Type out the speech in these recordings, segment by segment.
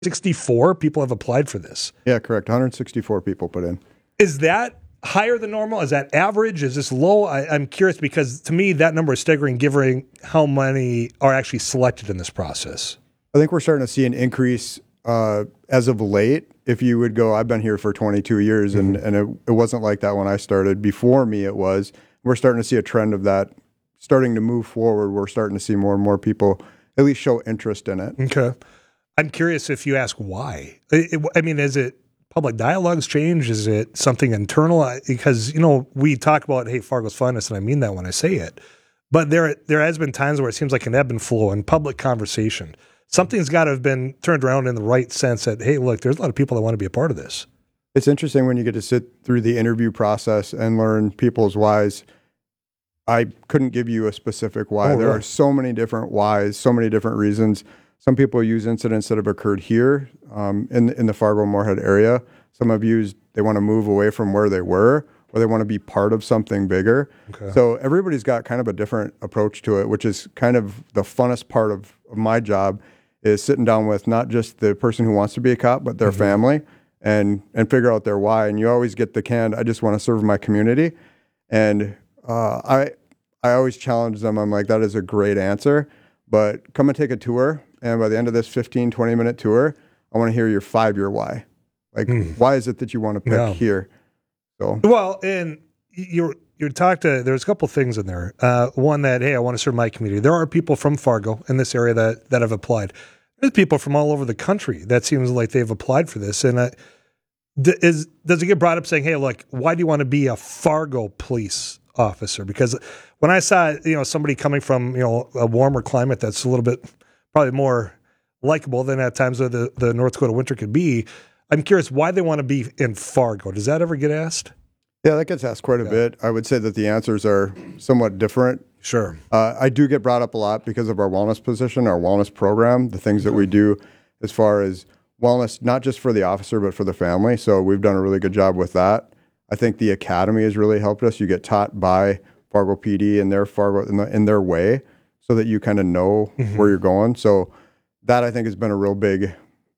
64 people have applied for this. Yeah, correct. 164 people put in. Is that higher than normal? Is that average? Is this low? I'm curious because to me that number is staggering given how many are actually selected in this process. I think we're starting to see an increase as of late. If you would go, I've been here for 22 years and it wasn't like that when I started. Before me it was. We're starting to see a trend of that starting to move forward. We're starting to see more and more people at least show interest in it. Okay. I'm curious if you ask why. I mean, is it public dialogues change? Is it something internal? Because, we talk about, hey, Fargo's finest, and I mean that when I say it. But there has been times where it seems like an ebb and flow in public conversation. Something's got to have been turned around in the right sense that, hey, look, there's a lot of people that want to be a part of this. It's interesting when you get to sit through the interview process and learn people's whys. I couldn't give you a specific why. There are so many different whys, so many different reasons. Some people use incidents that have occurred here in the Fargo-Moorhead area. Some have used they want to move away from where they were, or they want to be part of something bigger. Okay. So everybody's got kind of a different approach to it, which is kind of the funnest part of my job, is sitting down with not just the person who wants to be a cop, but their family and figure out their why. And you always get the canned, I just want to serve my community. And I always challenge them. I'm like, that is a great answer, but come and take a tour. And by the end of this 15, 20-minute tour, I want to hear your 5-year why. Like, why is it that you want to pick here? So well, and you talked to, there's a couple things in there. One that, hey, I want to serve my community. There are people from Fargo in this area that have applied. There's people from all over the country that seems like they've applied for this. And does it get brought up saying, hey, look, why do you want to be a Fargo police officer? Because when I saw, somebody coming from, a warmer climate that's a little bit probably more likable than at times of the North Dakota winter could be, I'm curious why they want to be in Fargo. Does that ever get asked? Yeah, that gets asked quite a bit. I would say that the answers are somewhat different. Sure. I do get brought up a lot because of our wellness position, our wellness program, the things that we do as far as wellness, not just for the officer, but for the family. So we've done a really good job with that. I think the academy has really helped us. You get taught by Fargo PD and their Fargo in their way, so that you kind of know where you're going. So that I think has been a real big,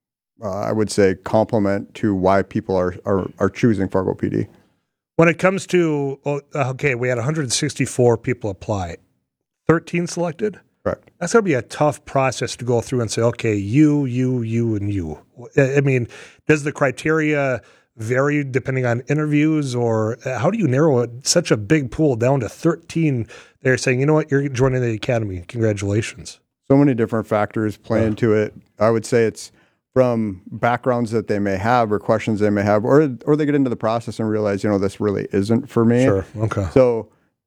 I would say, compliment to why people are choosing Fargo PD. When it comes to, we had 164 people apply, 13 selected? Correct. That's going to be a tough process to go through and say, okay, you, and you. I mean, does the criteria vary depending on interviews, or how do you narrow such a big pool down to 13? They're saying, you know what, you're joining the academy. Congratulations. So many different factors play into it. I would say it's from backgrounds that they may have or questions they may have, or they get into the process and realize, this really isn't for me. Sure. Okay. So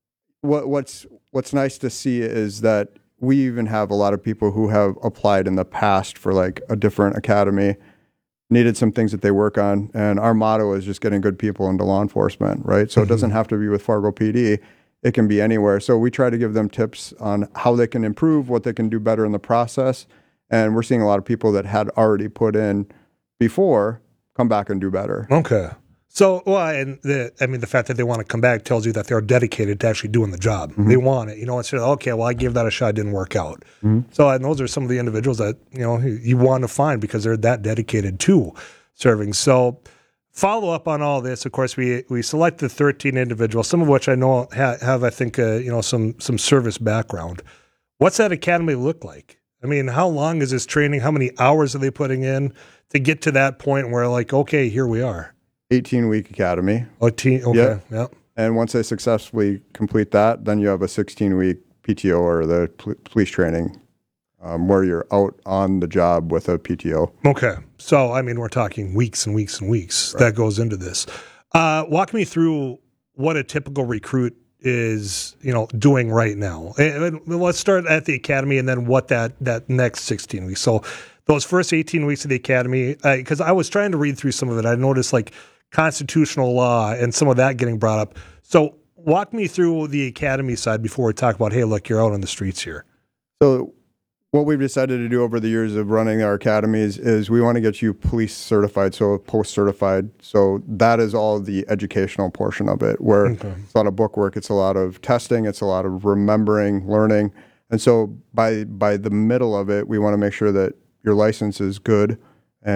what's nice to see is that we even have a lot of people who have applied in the past for like a different academy, needed some things that they work on. And our motto is just getting good people into law enforcement, right? So it doesn't have to be with Fargo PD. It can be anywhere. So we try to give them tips on how they can improve, what they can do better in the process. And we're seeing a lot of people that had already put in before come back and do better. Okay. So, the fact that they want to come back tells you that they're dedicated to actually doing the job. They want it. Instead of, okay, well, I gave that a shot, it didn't work out. So, and those are some of the individuals that, you want to find because they're that dedicated to serving. So, follow up on all this, of course, we selected 13 individuals, some of which I know have I think, some service background. What's that academy look like? I mean, how long is this training? How many hours are they putting in to get to that point where, like, okay, here we are? 18-week academy. Okay, yeah. And once they successfully complete that, then you have a 16-week PTO or the police training where you're out on the job with a PTO. Okay. So, we're talking weeks and weeks and weeks that goes into this. Walk me through what a typical recruit is, doing right now. And let's start at the academy and then what that next 16 weeks. So those first 18 weeks of the academy, because I was trying to read through some of it, I noticed like constitutional law and some of that getting brought up. So walk me through the academy side before we talk about, hey, look, you're out on the streets here. So what we've decided to do over the years of running our academies is we want to get you police certified, so post-certified. So that is all the educational portion of it, where it's a lot of book work, it's a lot of testing, it's a lot of remembering, learning. And so by the middle of it, we want to make sure that your license is good,